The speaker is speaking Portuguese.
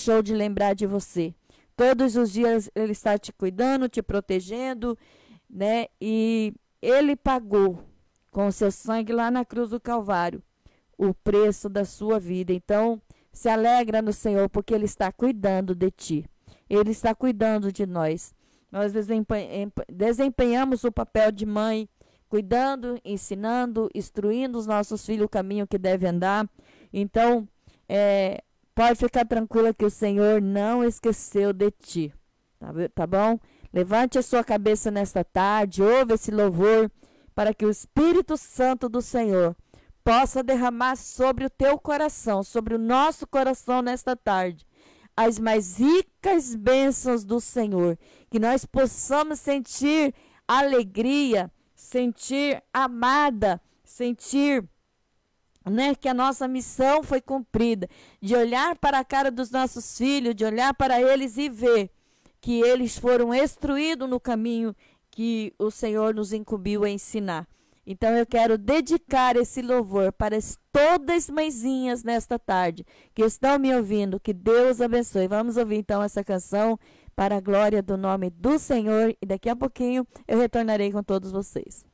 deixou de lembrar de você. Todos os dias Ele está te cuidando, te protegendo, né? E Ele pagou com o seu sangue lá na cruz do Calvário o preço da sua vida. Então, se alegra no Senhor, porque Ele está cuidando de ti. Ele está cuidando de nós. Nós desempenhamos o papel de mãe, cuidando, ensinando, instruindo os nossos filhos o caminho que deve andar. Então, pode ficar tranquila que o Senhor não esqueceu de ti. Tá bom? Levante a sua cabeça nesta tarde, ouve esse louvor, para que o Espírito Santo do Senhor possa derramar sobre o teu coração, sobre o nosso coração nesta tarde, as mais ricas bênçãos do Senhor. Que nós possamos sentir alegria, sentir amada, sentir, né, que a nossa missão foi cumprida, de olhar para a cara dos nossos filhos, de olhar para eles e ver que eles foram instruídos no caminho que o Senhor nos incumbiu a ensinar. Então eu quero dedicar esse louvor para todas as mãezinhas nesta tarde que estão me ouvindo. Que Deus abençoe. Vamos ouvir então essa canção para a glória do nome do Senhor. E daqui a pouquinho eu retornarei com todos vocês.